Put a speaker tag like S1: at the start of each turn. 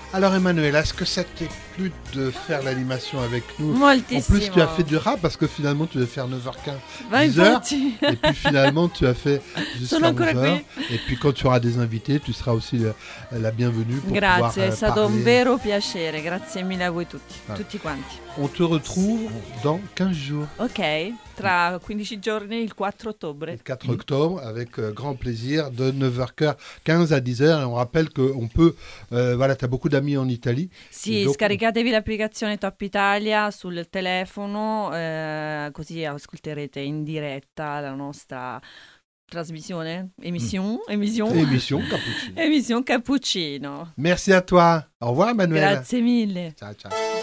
S1: Alors Emmanuel, est-ce que ça t'est plu de faire l'animation avec nous?
S2: Moltissimo.
S1: En plus, tu as fait du rap parce que finalement, tu devais faire 9h15,
S2: Ma
S1: 10h.
S2: infatti.
S1: Et puis finalement, tu as fait jusqu'à
S2: Sono ancora
S1: 11h.
S2: qui.
S1: Et puis quand tu auras des invités, tu seras aussi la bienvenue pour pouvoir
S2: Grazie, è stato un
S1: parler.
S2: vero piacere. Grazie mille a voi tutti,
S1: Ah.
S2: tutti quanti.
S1: On te retrouve dans 15 jours,
S2: Ok, tra 15 giorni, il 4 ottobre.
S1: le 4 octobre, avec grand plaisir, de 9h15 à 10h. Et on rappelle qu'on peut, voilà, tu as beaucoup d'amis en Italie.
S2: Sì,
S1: Donc-
S2: scaricatevi l'applicazione Top Italia sul telefono, così ascolterete in diretta la nostra trasmissione, émission
S1: Émission Cappuccino.
S2: Émission Cappuccino.
S1: Merci à toi. Au revoir Emmanuel.
S2: Grazie mille.
S1: Ciao, ciao.